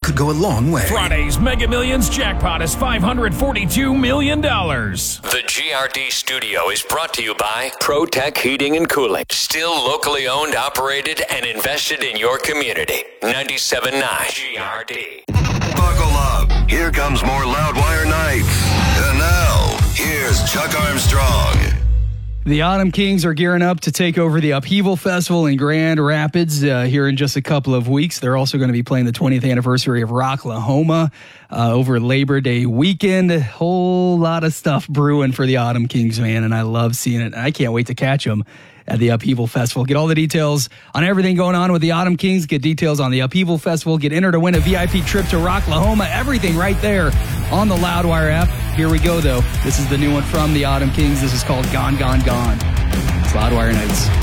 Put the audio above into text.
could go a long way. Friday's Mega Millions jackpot is $542 million. The GRD studio is brought to you by ProTech Heating and Cooling. Still locally owned, operated, and invested in your community. 97.9 GRD. Buckle up. Here comes more Loudwire Nights. And now, here's Chuck Armstrong. The Autumn Kings are gearing up to take over the Upheaval Festival in Grand Rapids here in just a couple of weeks. They're also going to be playing the 20th anniversary of Rocklahoma over Labor Day weekend. A whole lot of stuff brewing for the Autumn Kings, man, and I love seeing it. I can't wait to catch them at the Upheaval Festival. Get all the details on everything going on with the Autumn Kings. Get details on the Upheaval Festival. Get entered to win a VIP trip to Rocklahoma. Everything right there on the Loudwire app. Here we go, though. This is the new one from the Autumn Kings. This is called Gone, Gone, Gone. It's Loudwire Nights.